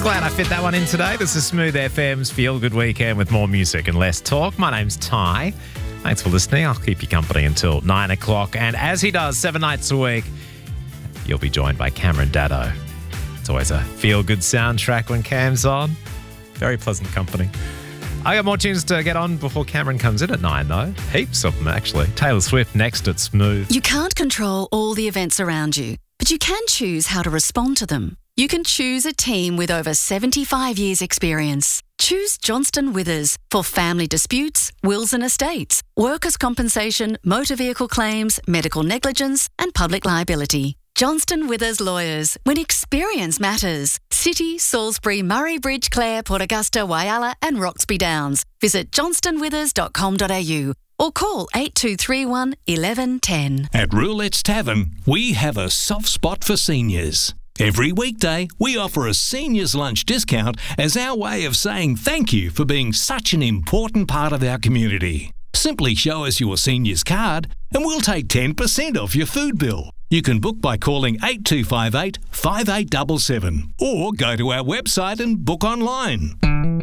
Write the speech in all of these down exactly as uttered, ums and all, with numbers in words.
Glad I fit that one in today. This is Smooth F M's Feel Good Weekend with more music and less talk. My name's Ty. Thanks for listening. I'll keep you company until nine o'clock. And as he does seven nights a week, you'll be joined by Cameron Daddo. It's always a feel-good soundtrack when Cam's on. Very pleasant company. I got more tunes to get on before Cameron comes in at nine, though. Heaps of them, actually. Taylor Swift next at Smooth. You can't control all the events around you, but you can choose how to respond to them. You can choose a team with over seventy-five years experience. Choose Johnston Withers for family disputes, wills and estates, workers' compensation, motor vehicle claims, medical negligence and public liability. Johnston Withers Lawyers, when experience matters. City, Salisbury, Murray Bridge, Clare, Port Augusta, Whyalla and Roxby Downs. Visit johnston withers dot com dot a u or call eight two three one, one one one zero. At Roulette's Tavern, we have a soft spot for seniors. Every weekday, we offer a seniors lunch discount as our way of saying thank you for being such an important part of our community. Simply show us your seniors card and we'll take ten percent off your food bill. You can book by calling eight two five eight, five eight seven seven or go to our website and book online.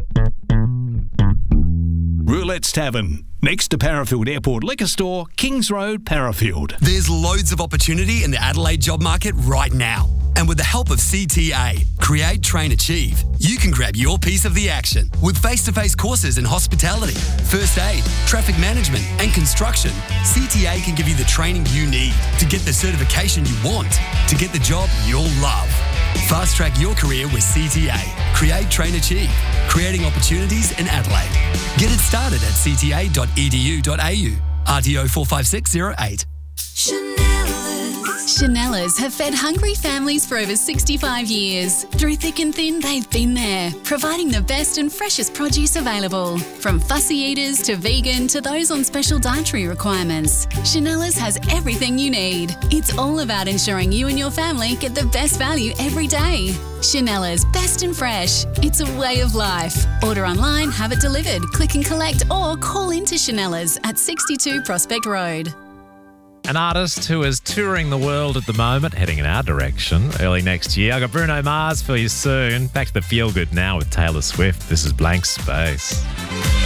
Roulette's Tavern, next to Parafield Airport Liquor Store, Kings Road, Parafield. There's loads of opportunity in the Adelaide job market right now. And with the help of C T A, Create, Train, Achieve, you can grab your piece of the action with face-to-face courses in hospitality, first aid, traffic management and construction. C T A can give you the training you need to get the certification you want, to get the job you'll love. Fast-track your career with C T A, Create, Train, Achieve, creating opportunities in Adelaide. Get it started at c t a dot e d u dot a u. R T O four five six zero eight. Chanellas have fed hungry families for over sixty-five years. Through thick and thin, they've been there, providing the best and freshest produce available. From fussy eaters to vegan to those on special dietary requirements, Chanellas has everything you need. It's all about ensuring you and your family get the best value every day. Chanellas, best and fresh. It's a way of life. Order online, have it delivered, click and collect or call into Chanellas at sixty-two Prospect Road. An artist who is touring the world at the moment, heading in our direction early next year. I got Bruno Mars for you soon. Back to the feel good now with Taylor Swift. This is Blank Space.